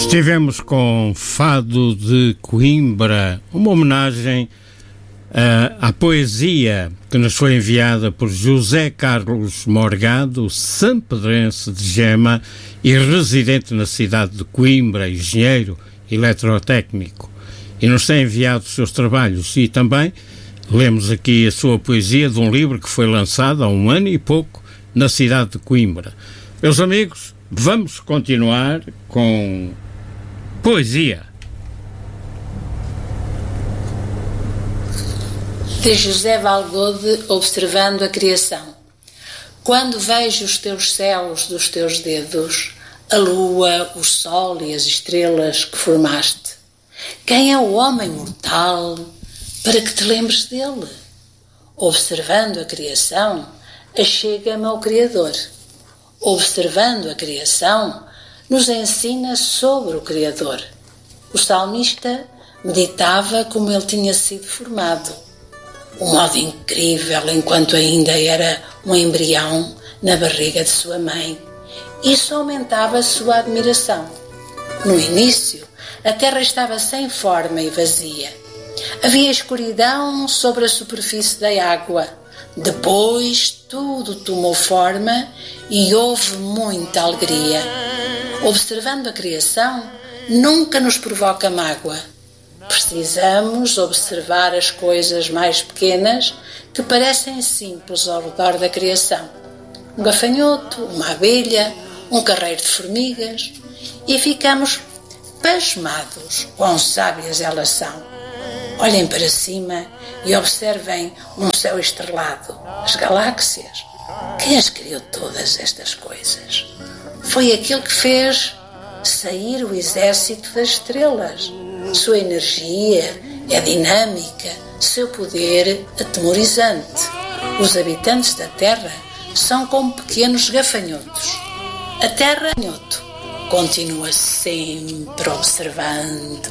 Estivemos com Fado de Coimbra, uma homenagem à poesia que nos foi enviada por José Carlos Morgado, sampedrense de Gema e residente na cidade de Coimbra, engenheiro eletrotécnico. E nos tem enviado os seus trabalhos e também lemos aqui a sua poesia de um livro que foi lançado há 1 ano e pouco na cidade de Coimbra. Meus amigos, vamos continuar com poesia. De José Valgode, observando a criação. Quando vejo os teus céus dos teus dedos, a lua, o sol e as estrelas que formaste, quem é o homem mortal para que te lembres dele? Observando a criação, achega-me ao Criador. Observando a criação, nos ensina sobre o Criador. O salmista meditava como ele tinha sido formado. Um modo incrível enquanto ainda era um embrião na barriga de sua mãe. Isso aumentava a sua admiração. No início, a terra estava sem forma e vazia. Havia escuridão sobre a superfície da água. Depois tudo tomou forma e houve muita alegria. Observando a criação, nunca nos provoca mágoa. Precisamos observar as coisas mais pequenas que parecem simples ao redor da criação. Um gafanhoto, uma abelha, um carreiro de formigas, e ficamos pasmados quão sábias elas são. Olhem para cima e observem um céu estrelado, as galáxias. Quem as criou todas estas coisas? Foi aquele que fez sair o exército das estrelas. Sua energia é dinâmica, seu poder atemorizante. Os habitantes da Terra são como pequenos gafanhotos. A Terra continua sempre observando